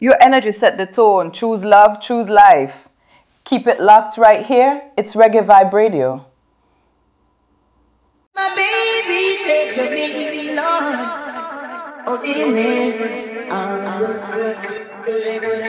Your energy set the tone. Choose love, choose life. Keep it locked right here. It's Reggae Vibe Radio. My baby said to me, Lord, oh,